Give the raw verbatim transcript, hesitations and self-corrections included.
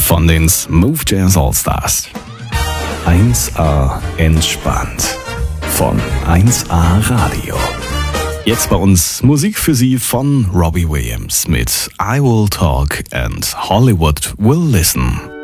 von den Smooth Jazz All-Stars. eins A entspannt von eins A Radio. Jetzt bei uns Musik für Sie von Robbie Williams mit I Will Talk and Hollywood Will Listen.